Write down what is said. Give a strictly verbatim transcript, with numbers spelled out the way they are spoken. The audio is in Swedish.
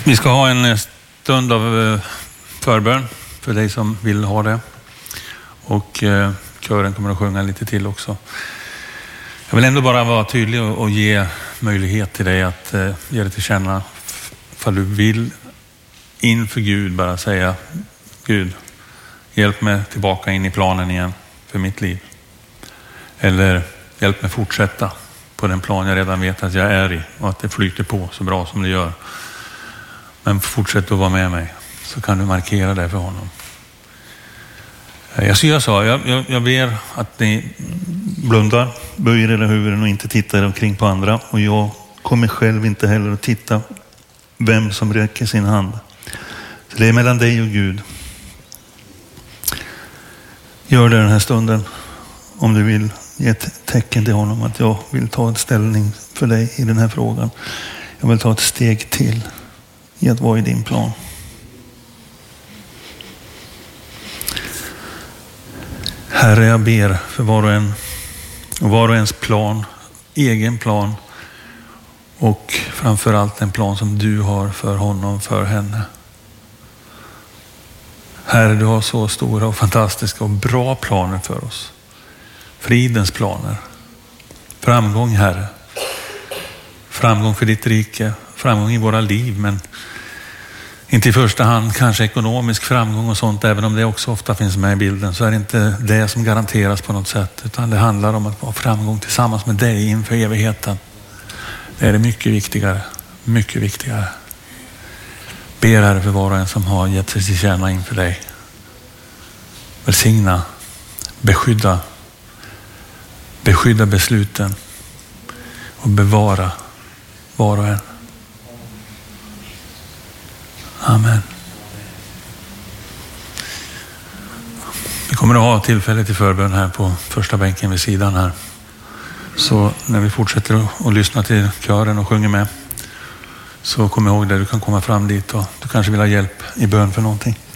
Vi ska ha en stund av förbön för dig som vill ha det. Och kören kommer att sjunga lite till också. Jag vill ändå bara vara tydlig och ge möjlighet till dig att ge det till känna. För du vill inför Gud bara säga: Gud, hjälp mig tillbaka in i planen igen för mitt liv. Eller hjälp mig fortsätta på den plan jag redan vet att jag är i. Och att det flyter på så bra som det gör. Men fortsätt att vara med mig. Så kan du markera det för honom. Jag, jag sa, jag, jag, jag ber att ni blundar, böjer era huvuden och inte tittar omkring på andra. Och jag kommer själv inte heller att titta vem som räcker sin hand. Så det är mellan dig och Gud. Gör det den här stunden om du vill ge ett tecken till honom att jag vill ta en ställning för dig i den här frågan. Jag vill ta ett steg till i att vara i din plan. Herre, jag ber för var och en och var och ens plan, egen plan och framförallt en plan som du har för honom, för henne. Herre, du har så stora och fantastiska och bra planer för oss. Fridens planer. Framgång, Herre. Framgång för ditt rike. Framgång i våra liv, men inte i första hand kanske ekonomisk framgång och sånt, även om det också ofta finns med i bilden, så är det inte det som garanteras på något sätt, utan det handlar om att vara framgång tillsammans med dig inför evigheten. Det är det mycket viktigare, mycket viktigare. Ber Herre för var och en som har gett sig till känna inför dig. Välsigna, beskydda, beskydda besluten och bevara var och en. Amen. Vi kommer att ha tillfälle till förbön här på första bänken vid sidan här. Så när vi fortsätter att lyssna till kören och sjunger med, så kom ihåg det, du kan komma fram dit och du kanske vill ha hjälp i bön för någonting.